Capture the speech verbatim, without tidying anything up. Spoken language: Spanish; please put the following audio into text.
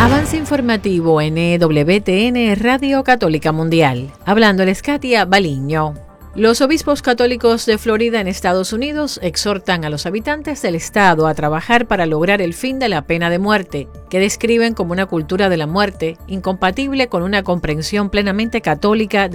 Avance informativo en E W T N Radio Católica Mundial. Hablándoles Katia Baliño. Los obispos católicos de Florida en Estados Unidos exhortan a los habitantes del estado a trabajar para lograr el fin de la pena de muerte, que describen como una cultura de la muerte incompatible con una comprensión plenamente católica